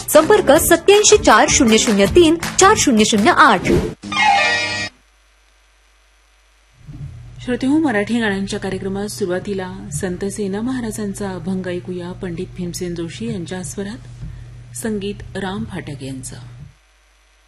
संपर्क 8740034008. श्रोतेहो, मराठी गाण्यांच्या कार्यक्रमात सुरुवातीला संत सेना महाराजांचा अभंग ऐकूया. पंडित भीमसेन जोशी यांच्या स्वरात, संगीत राम फाटक यांचं.